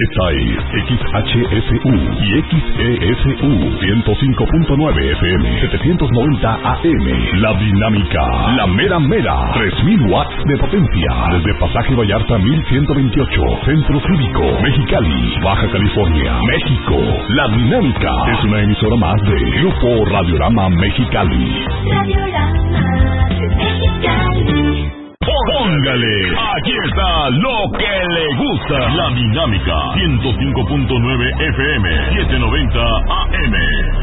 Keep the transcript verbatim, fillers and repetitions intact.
Esta es X H S U y X E S U ciento cinco punto nueve F M, setecientos noventa A M. La Dinámica, la mera mera, tres mil watts de potencia. Desde Pasaje Vallarta mil ciento veintiocho, Centro Cívico, Mexicali, Baja California, México. La Dinámica es una emisora más de Grupo Radiorama Mexicali. Radiorama Mexicali. Póngale, aquí está lo que le gusta. La Dinámica, ciento cinco punto nueve F M, setecientos noventa A M.